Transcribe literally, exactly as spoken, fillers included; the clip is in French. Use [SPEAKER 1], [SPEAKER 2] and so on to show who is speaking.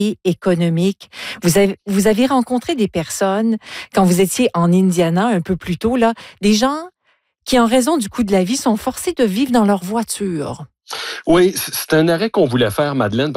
[SPEAKER 1] économique. Vous avez, vous avez rencontré des personnes, quand vous étiez en Indiana un peu plus tôt, là, des gens qui, en raison du coût de la vie, sont forcés de vivre dans leur voiture.
[SPEAKER 2] Oui, c'est un arrêt qu'on voulait faire, Madeleine,